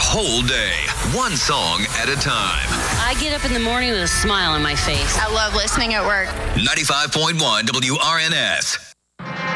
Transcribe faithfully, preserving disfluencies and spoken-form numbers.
whole day, one song at a time. I get up in the morning with a smile on my face. I love listening at work. ninety-five point one W R N S.